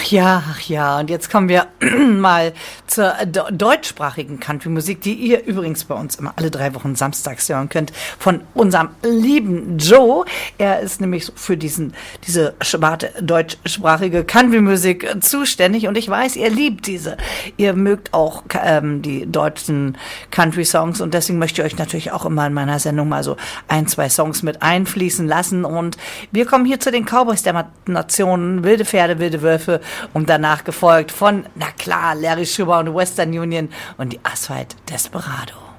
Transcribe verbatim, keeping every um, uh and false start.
Ach ja, ach ja. Und jetzt kommen wir mal zur de- deutschsprachigen Country-Musik, die ihr übrigens bei uns immer alle drei Wochen samstags hören könnt, von unserem lieben Joe. Er ist nämlich für diesen, diese Sparte deutschsprachige Country-Musik zuständig und ich weiß, ihr liebt diese. Ihr mögt auch ähm, die deutschen Country-Songs und deswegen möchte ich euch natürlich auch immer in meiner Sendung mal so ein, zwei Songs mit einfließen lassen und wir kommen hier zu den Cowboys der Nationen, wilde Pferde, wilde Wölfe und danach gefolgt von, na klar, Larry Schubert und Western Union und die Asphalt Desperado.